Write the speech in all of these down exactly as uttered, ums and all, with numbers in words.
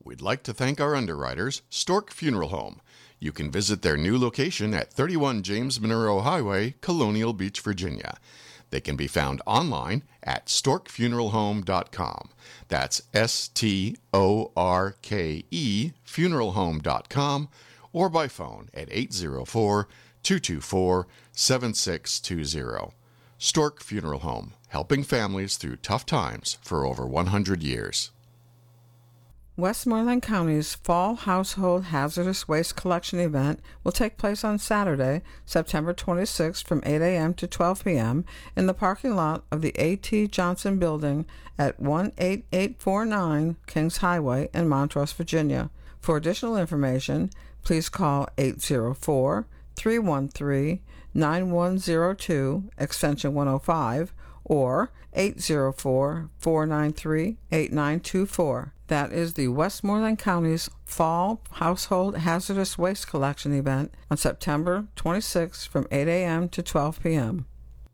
We'd like to thank our underwriters, Stork Funeral Home. You can visit their new location at thirty-one James Monroe Highway, Colonial Beach, Virginia. They can be found online at stork funeral home dot com. That's S T O R K E funeral home dot com, or by phone at eight zero four, two two four, seven six two zero. Stork Funeral Home, helping families through tough times for over one hundred years. Westmoreland County's Fall Household Hazardous Waste Collection event will take place on Saturday, September twenty-sixth from eight a.m. to twelve p.m. in the parking lot of the A T. Johnson Building at one eight eight four nine Kings Highway in Montrose, Virginia. For additional information, please call eight zero four, three one three, nine one zero two, extension one oh five, or eight zero four, four nine three, eight nine two four. That is the Westmoreland County's Fall Household Hazardous Waste Collection event on September twenty-sixth from eight a.m. to twelve p.m.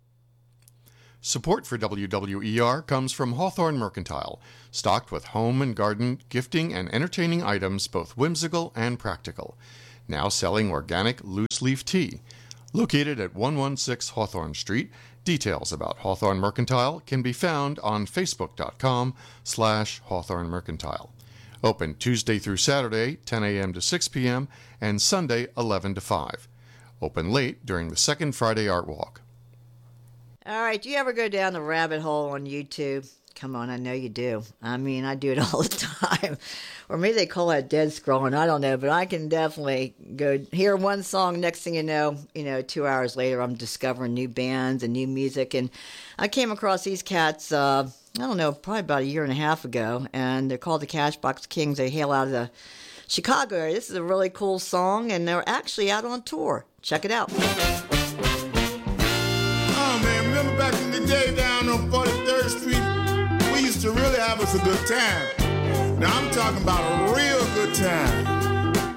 Support for W W E R comes from Hawthorne Mercantile, stocked with home and garden, gifting, and entertaining items both whimsical and practical. Now selling organic loose-leaf tea. Located at one sixteen Hawthorne Street, details about Hawthorne Mercantile can be found on facebook.com slash Hawthorne Mercantile. Open Tuesday through Saturday, ten a.m. to six p.m., and Sunday, eleven to five. Open late during the second Friday Art Walk. All right, do you ever go down the rabbit hole on YouTube? Come on, I know you do. I mean, I do it all the time. Or maybe they call that dead scrolling. I don't know, but I can definitely go hear one song. Next thing you know, you know, two hours later, I'm discovering new bands and new music. And I came across these cats, uh, I don't know, probably about a year and a half ago. And they're called the Cashbox Kings. They hail out of the Chicago area. This is a really cool song, and they're actually out on tour. Check it out. Oh, man, remember back in the day down on forty-third Street? We used to really have us a good time. Now I'm talking about a real good time.